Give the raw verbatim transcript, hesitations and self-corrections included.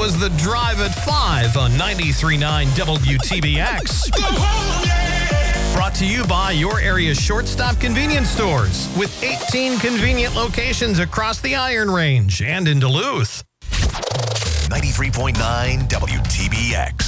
was The Drive at five on ninety-three point nine W T B X. Brought to you by your area's shortstop convenience stores with eighteen convenient locations across the Iron Range and in Duluth. ninety-three point nine W T B X.